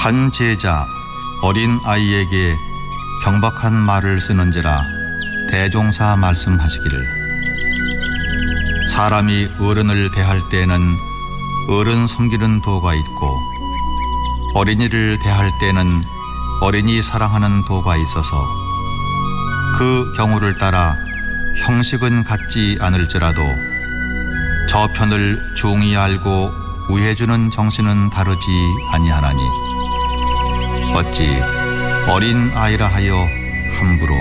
한 제자 어린 아이에게 경박한 말을 쓰는지라 대종사 말씀하시기를 사람이 어른을 대할 때에는 어른 섬기는 도가 있고 어린이를 대할 때는 어린이 사랑하는 도가 있어서 그 경우를 따라 형식은 같지 않을지라도 저편을 중히 알고 우해주는 정신은 다르지 아니하나니 어찌 어린 아이라 하여 함부로